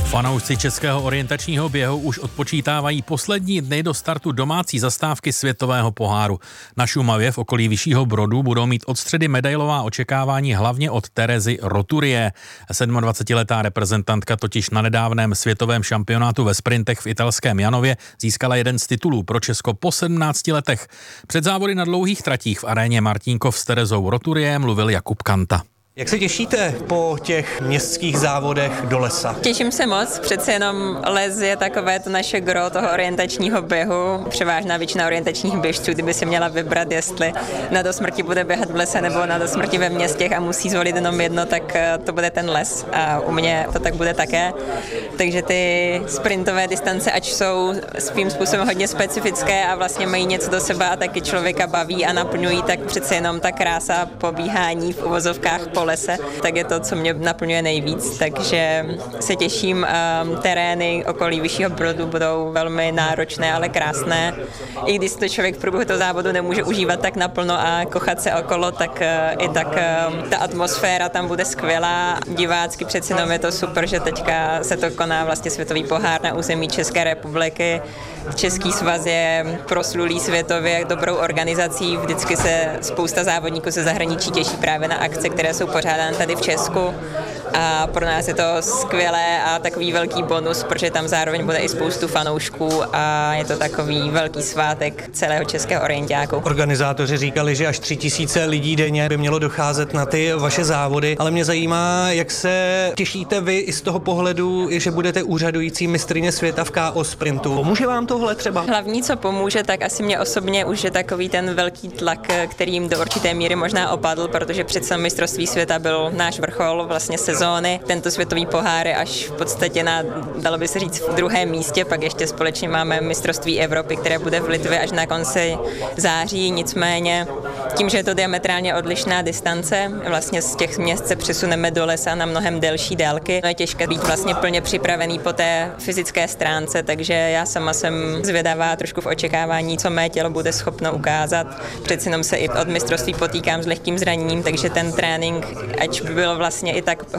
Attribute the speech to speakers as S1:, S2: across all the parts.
S1: Fanoušci českého orientačního běhu už odpočítávají poslední dny do startu domácí zastávky světového poháru. Na Šumavě v okolí Vyššího Brodu budou mít od středy medailová očekávání hlavně od Terezy Roturie. 27letá reprezentantka totiž na nedávném světovém šampionátu ve sprintech v italském Janově získala jeden z titulů pro Česko po 17 letech. Před závody na dlouhých tratích v aréně Martínkov s Terezou Roturie mluvil Jakub Kanta.
S2: Jak se těšíte po těch městských závodech do lesa?
S3: Těším se moc, přece jenom les je takové to naše gro toho orientačního běhu. Převážná většina orientačních běžců, kdyby si měla vybrat, jestli na do smrti bude běhat v lese nebo na do smrti ve městech a musí zvolit jenom jedno, tak to bude ten les. A u mě to tak bude také. Takže ty sprintové distance, ať jsou svým způsobem hodně specifické a vlastně mají něco do sebe a taky člověka baví a naplňují, tak přece jenom ta krása pobíhání v uvozovkách po lese, tak je to, co mě naplňuje nejvíc, takže se těším. Terény okolí Vyššího Brodu budou velmi náročné, ale krásné. I když to člověk v průběhu toho závodu nemůže užívat tak naplno a kochat se okolo, tak i tak ta atmosféra tam bude skvělá. Divácky přeci jenom je to super, že teďka se to koná vlastně světový pohár na území České republiky. Český svaz je proslulý světově dobrou organizací, vždycky se spousta závodníků ze zahraničí těší právě na akce, které jsou pořádány tady v Česku a pro nás je to skvělé a takový velký bonus, protože tam zároveň bude i spoustu fanoušků a je to takový velký svátek celého českého orientáku.
S2: Organizátoři říkali, že až 3000 lidí denně by mělo docházet na ty vaše závody, ale mě zajímá, jak se těšíte vy i z toho pohledu, že budete úřadující mistryně světa v KO sprintu. Pomůže vám tohle třeba?
S3: Hlavní, co pomůže, tak asi mě osobně už je takový ten velký tlak, kterým do určité míry možná opadl, protože přece mistrovství světa byl náš vrchol vlastně sezóny. Tento světový pohár je až v podstatě na, dalo by se říct, v druhém místě, pak ještě společně máme mistrovství Evropy, které bude v Litvě až na konci září, nicméně tím, že je to diametrálně odlišná distance, vlastně z těch měst se přesuneme do lesa na mnohem delší délky. Je těžké být vlastně plně připravený po té fyzické stránce, takže já sama jsem zvědavá trošku v očekávání, co mé tělo bude schopno ukázat. Přeci jenom se i od mistrovství potýkám s lehkým zraněním, takže ten trénink, ať by byl vlastně i tak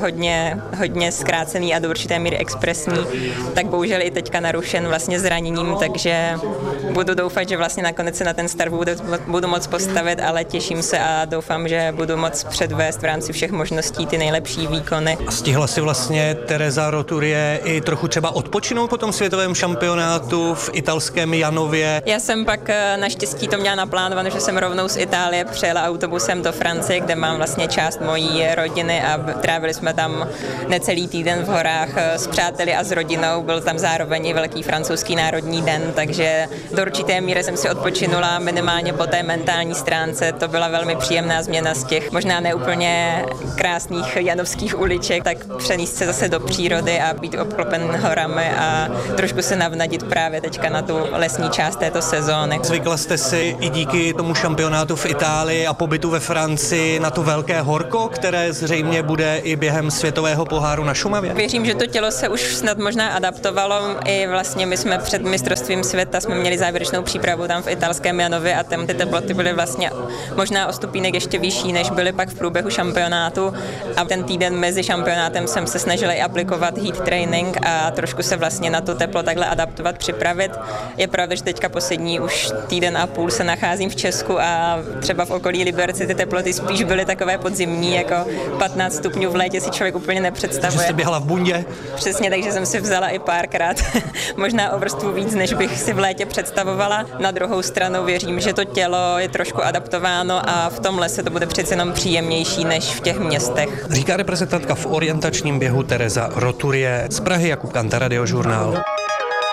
S3: hodně zkrácený a do určité míry expresní, tak bohužel i teďka narušen vlastně zraněním, takže budu doufat, že vlastně nakonec se na ten start budu moc postavit, ale těším se a doufám, že budu moc předvést v rámci všech možností ty nejlepší výkony.
S2: A stihla si vlastně Tereza Roturie i trochu třeba odpočinout po tom světovém šampionátu v italském Janově?
S3: Já jsem pak naštěstí to měla naplánované, že jsem rovnou z Itálie přijela autobusem do Francie, kde mám vlastně část mojí rodiny a trávili jsme tam necelý týden v horách s přáteli a s rodinou. Byl tam zároveň i velký francouzský národní den, takže do určité míry jsem si odpočinula minimálně po té mentální stránce. To byla velmi příjemná změna z těch možná neúplně krásných janovských uliček, tak přenést se zase do přírody a být obklopen horami a trošku se navnadit právě teďka na tu lesní část této sezóny.
S2: Zvykla jste si i díky tomu šampionátu v Itálii a pobytu ve Francii na to velké horko, které zřejmě bude i během světového poháru na Šumavě?
S3: Věřím, že to tělo se už snad možná adaptovalo. I vlastně my jsme před mistrovstvím světa jsme měli závěrečnou přípravu tam v italském Janově a tam ty teploty byly vlastně možná o stupínek ještě vyšší, než byly pak v průběhu šampionátu. A ten týden mezi šampionátem jsem se snažila i aplikovat heat training a trošku se vlastně na to teplo takhle adaptovat, připravit. Je pravda, že teďka poslední už týden a půl se nacházím v Česku a třeba v okolí Liberce ty teploty spíš byly takové podzimní, jako 15 stupňů v létě si člověk úplně nepředstavuje.
S2: Že jste běhala v bundě?
S3: Přesně, takže jsem si vzala i párkrát možná o vrstvu víc, než bych si v létě představovala. Na druhou stranu věřím, že to tělo je trošku adaptováno a v tom lese to bude přece jenom příjemnější než v těch městech.
S2: Říká reprezentantka v orientačním běhu Tereza Roturie. Z Prahy Jakub Kanta, Radiožurnál.